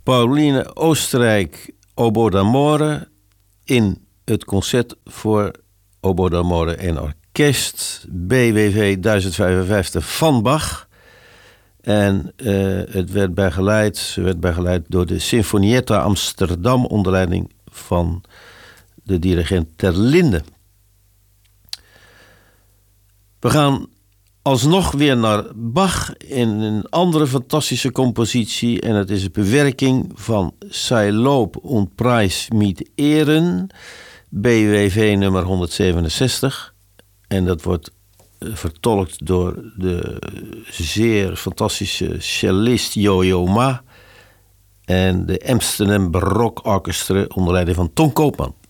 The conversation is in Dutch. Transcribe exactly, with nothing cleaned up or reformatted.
Pauline Oostenrijk, Oboe d'amore, in het concert voor Oboe d'amore en orkest, B W V duizend vijfenvijftig van Bach. En uh, het werd begeleid, ze werd begeleid door de Sinfonietta Amsterdam onder leiding van de dirigent Ter Linde. We gaan alsnog weer naar Bach in een andere fantastische compositie. En het is een bewerking van Sei Lob und Preis mit Ehren, B W V nummer honderdzevenenzestig. En dat wordt vertolkt door de zeer fantastische cellist Yo-Yo Ma en de Amsterdam Barok Orchestra onder leiding van Ton Koopman.